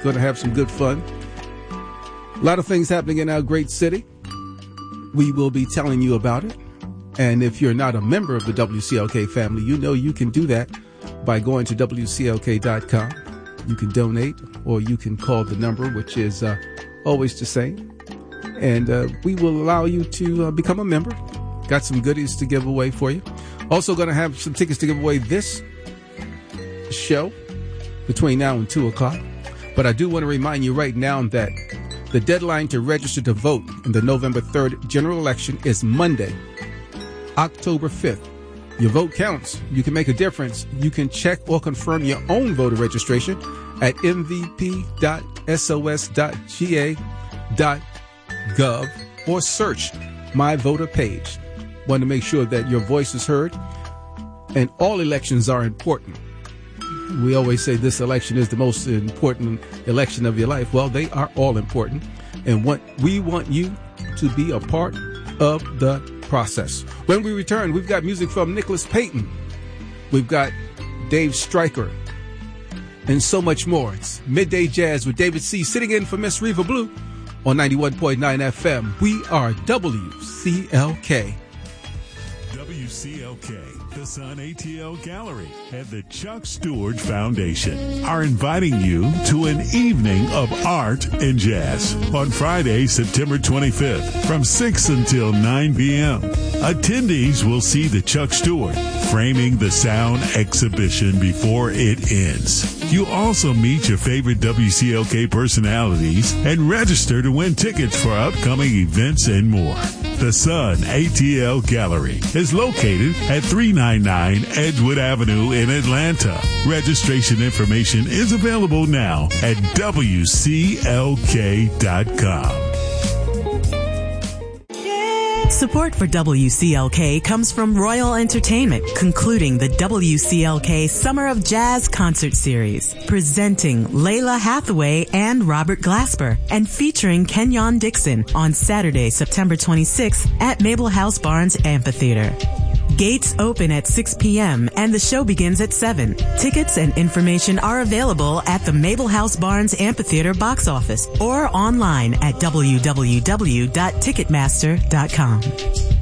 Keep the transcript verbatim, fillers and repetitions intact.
Going to have some good fun. A lot of things happening in our great city. We will be telling you about it. And if you're not a member of the W C L K family, you know you can do that by going to W C L K dot com. You can donate, or you can call the number, which is uh, always the same. And uh, we will allow you to uh, become a member. Got some goodies to give away for you. Also going to have some tickets to give away this show between now and two o'clock. But I do want to remind you right now that the deadline to register to vote in the November third general election is Monday, October fifth. Your vote counts. You can make a difference. You can check or confirm your own voter registration at m v p dot s o s dot g a dot gov or search My Voter Page. Want to make sure that your voice is heard. And all elections are important. We always say this election is the most important election of your life. Well, they are all important. And what we want you to be a part of the process. When we return, we've got music from Nicholas Payton. We've got Dave Stryker and so much more. It's Midday Jazz with David C. sitting in for Miss Reva Blue on ninety-one point nine F M. We are W C L K. W C L K, the Sun A T L Gallery, and the Chuck Stewart Foundation are inviting you to an evening of art and jazz on Friday, September twenty-fifth from six until nine p.m. Attendees will see the Chuck Stewart Framing the Sound exhibition before it ends. You also meet your favorite W C L K personalities and register to win tickets for upcoming events and more. The Sun A T L Gallery is located at three ninety-nine Edgewood Avenue in Atlanta. Registration information is available now at W C L K dot com. Support for W C L K comes from Royal Entertainment, concluding the W C L K Summer of Jazz Concert Series, presenting Layla Hathaway and Robert Glasper, and featuring Kenyon Dixon on Saturday, September twenty-sixth at Mabel House Barnes Amphitheater. Gates open at six p.m. and the show begins at seven. Tickets and information are available at the Mabel House Barnes Amphitheater box office or online at w w w dot ticketmaster dot com.